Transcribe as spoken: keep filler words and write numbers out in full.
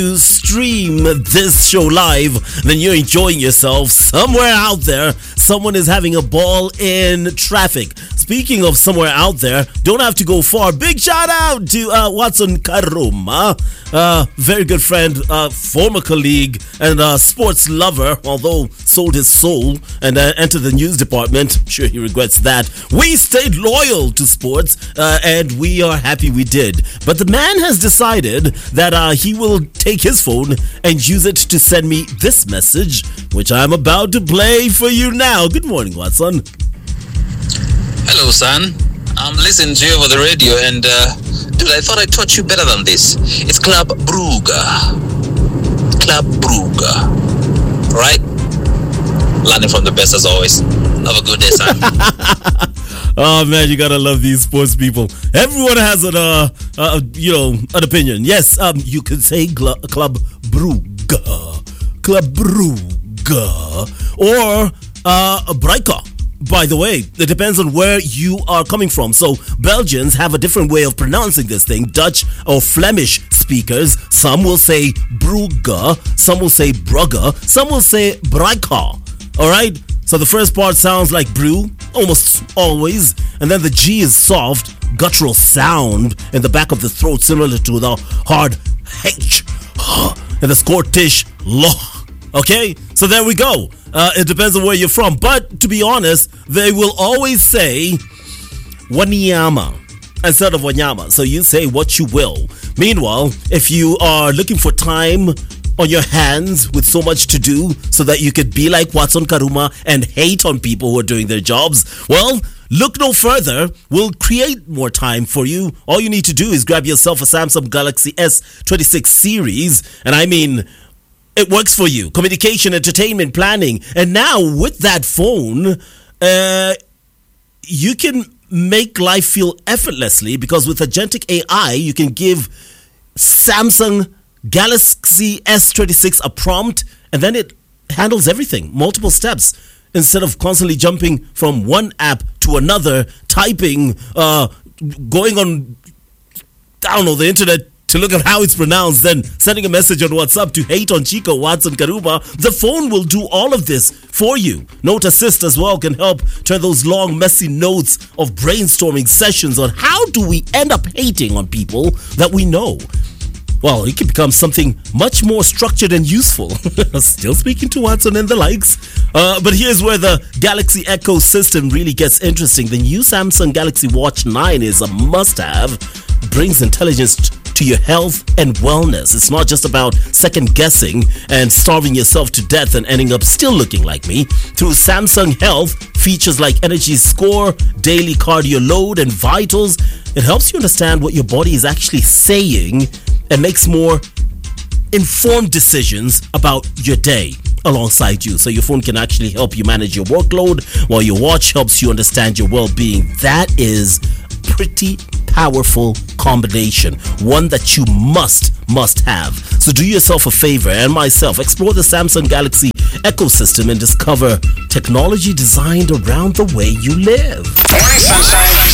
to stream this show live, then you're enjoying yourself somewhere out there. Someone is having a ball in traffic. Speaking of somewhere out there, don't have to go far. Big shout out to uh, Watson Karuma, uh, very good friend, uh, former colleague, and uh, sports lover, although sold his soul and uh, entered the news department. I'm sure he regrets that. We stayed loyal to sports, uh, and we are happy we did. But the man has decided that uh, he will take his phone and use it to send me this message, which I'm about to play for you now. Good morning, Watson. Hello, son. I'm listening to you over the radio, and uh, dude, I thought I taught you better than this. It's Club Brugge. Club Brugge. Right? Learning from the best as always. Have a good day, son. Oh man, you gotta love these sports people. Everyone has an, uh, uh you know, an opinion. Yes, um, you could say gl- Club Brugge, Club Brugge, or uh, Brugge. By the way, it depends on where you are coming from. So Belgians have a different way of pronouncing this thing. Dutch or Flemish speakers, some will say Brugge, some will say Brugge, some will say Brugge. All right. So the first part sounds like brew, almost always, and then the G is soft, guttural sound in the back of the throat, similar to the hard H and the Scottish lo. Okay, so there we go. Uh, it depends on where you're from, but to be honest, they will always say Wanyama instead of Wanyama. So you say what you will. Meanwhile, if you are looking for time on your hands with so much to do so that you could be like Watson Karuma and hate on people who are doing their jobs, well, look no further. We'll create more time for you. All you need to do is grab yourself a Samsung Galaxy S twenty-six series, and I mean, it works for you. Communication, entertainment, planning. And now with that phone, uh, you can make life feel effortlessly, because with Agentic A I, you can give Samsung Galaxy S twenty-six a prompt, and then it handles everything, multiple steps, instead of constantly jumping from one app to another, typing, uh, going on, I don't know, the internet to look at how it's pronounced, then sending a message on WhatsApp to hate on Chico, Watson Karuma. The phone will do all of this for you. Note Assist as well can help turn those long, messy notes of brainstorming sessions on how do we end up hating on people that we know. Well, it can become something much more structured and useful. Still speaking to Watson and the likes. Uh, but here's where the Galaxy ecosystem really gets interesting. The new Samsung Galaxy Watch nine is a must-have. Brings intelligence to your health and wellness. It's not just about second guessing and starving yourself to death and ending up still looking like me. Through Samsung Health, features like energy score, daily cardio load, and vitals, it helps you understand what your body is actually saying and makes more informed decisions about your day alongside you. So your phone can actually help you manage your workload while your watch helps you understand your well-being. That is pretty powerful combination, one that you must must have. So do yourself a favor and myself, explore the Samsung Galaxy ecosystem and discover technology designed around the way you live. Morning, sunshine.